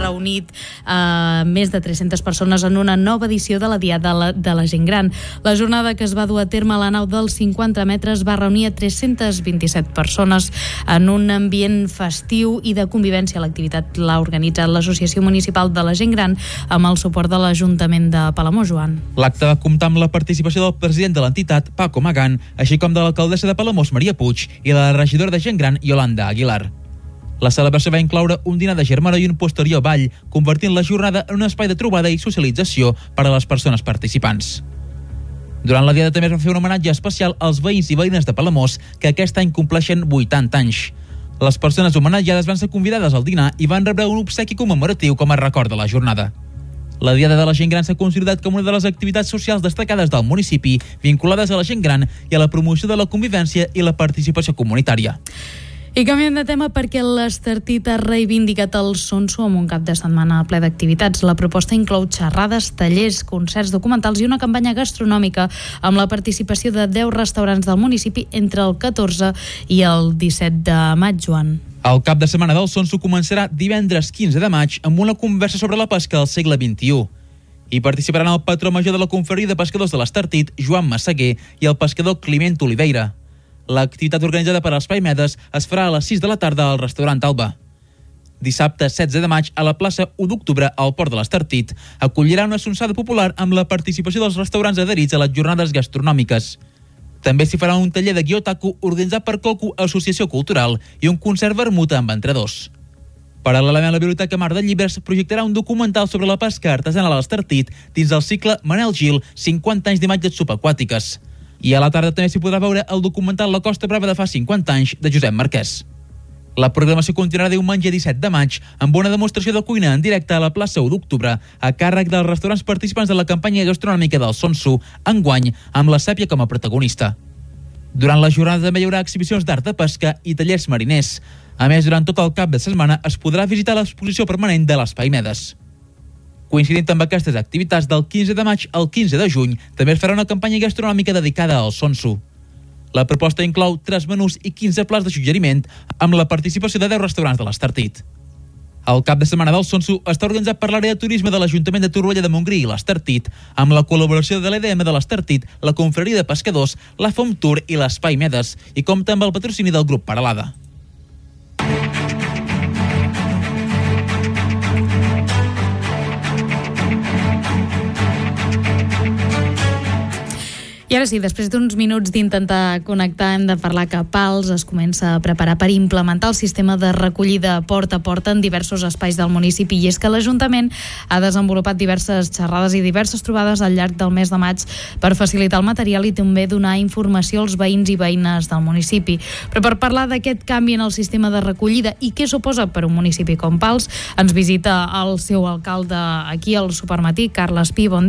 reunit més de 300 persones en una nova edició de la Diada de la Gent Gran. La jornada, que es va dur a terme a la nau dels 50 metres, va reunir a 327 persones en un ambient festiu i de convivència. L'activitat l'ha organitzat l'Associació Municipal de la Gent Gran amb el suport de l'Ajuntament de Palamós, Joan. L'acte va comptar amb la participació del president de l'entitat, Paco Magán, així com de l'alcaldessa de Palamós, Maria Puig, i la regidora de Gent Gran, Yolanda Aguilar. La celebració va incloure un dinar de germanor i un posterior ball, convertint la jornada en un espai de trobada i socialització per a les persones participants. Durant la Diada també es va fer un homenatge especial als veïns i veïnes de Palamós, que aquest any compleixen 80 anys. Les persones homenatjades van ser convidades al dinar i van rebre un obsequi commemoratiu com a record de la jornada. La Diada de la Gent Gran s'ha considerat com una de les activitats socials destacades del municipi, vinculades a la gent gran i a la promoció de la convivència i la participació comunitària. I canviem de tema perquè l'Estartit ha reivindicat el Sonso amb un cap de setmana ple d'activitats. La proposta inclou xerrades, tallers, concerts documentals i una campanya gastronòmica amb la participació de 10 restaurants del municipi entre el 14 i el 17 de maig, Joan. El cap de setmana del Sonso començarà divendres 15 de maig amb una conversa sobre la pesca del segle XXI. Hi participaran el patró major de la Confraria de Pescadors de l'Estartit, Joan Massaguer, i el pescador Climent Oliveira. L'activitat organitzada per Espai Medes es farà a les 6 de la tarda al restaurant Alba. Dissabte 16 de maig, a la plaça 1 d'octubre, al Port de l'Estartit, acollirà una sonsada popular amb la participació dels restaurants adherits a les jornades gastronòmiques. També s'hi farà un taller de guiotaku organitzat per Coco Associació Cultural i un concert vermut amb entrenadors. Paral·lelament, la Biblioteca Mar de Llibres projectarà un documental sobre la pesca artesanal a l'Estartit dins del cicle Manel Gil, 50 anys d'imatges subaquàtiques. I a la tarda també s'hi podrà veure el documental La Costa Brava de fa 50 anys, de Josep Marquès. La programació continuarà diumenge 17 de maig amb una demostració de cuina en directe a la plaça 1 d'octubre a càrrec dels restaurants participants de la campanya gastronòmica del Sonso, enguany amb la sèpia com a protagonista. Durant la jornada també hi haurà exhibicions d'art de pesca i tallers mariners. A més, durant tot el cap de setmana es podrà visitar l'exposició permanent de l'Espai Medes. Coincidint amb aquestes activitats, del 15 de maig al 15 de juny també es farà una campanya gastronòmica dedicada al Sonso. La proposta inclou 3 menús i 15 plats de suggeriment amb la participació de 10 restaurants de l'Estartit. El cap de setmana del Sonso està organitzat per l'àrea de turisme de l'Ajuntament de Torroella de Montgrí i l'Estartit, amb la col·laboració de l'EDM de l'Estartit, la Confraria de Pescadors, la Fom Tour i l'Espai Medes, i compta amb el patrocini del grup Paralada. I ara sí, després d'uns minuts d'intentar connectar, hem de parlar que Pals es comença a preparar per implementar el sistema de recollida porta a porta en diversos espais del municipi, i és que l'Ajuntament ha desenvolupat diverses xerrades i diverses trobades al llarg del mes de maig per facilitar el material i també donar informació als veïns i veïnes del municipi. Però per parlar d'aquest canvi en el sistema de recollida i què suposa per un municipi com Pals, ens visita el seu alcalde aquí al Supermatí, Carles Pi. Bon dia.